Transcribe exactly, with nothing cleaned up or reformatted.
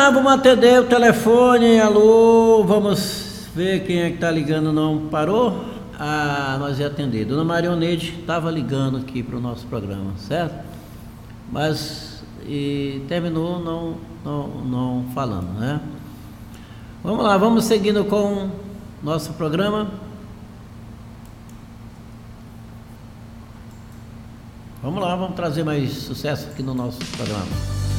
lá, vamos atender o telefone. Alô, vamos ver quem é que tá ligando. Não parou? Ah, nós ia atender. Dona Marionete estava ligando aqui para o nosso programa, certo? Mas e terminou não, não, não falando, né? Vamos lá, vamos seguindo com nosso programa. Vamos lá, vamos trazer mais sucesso aqui no nosso programa.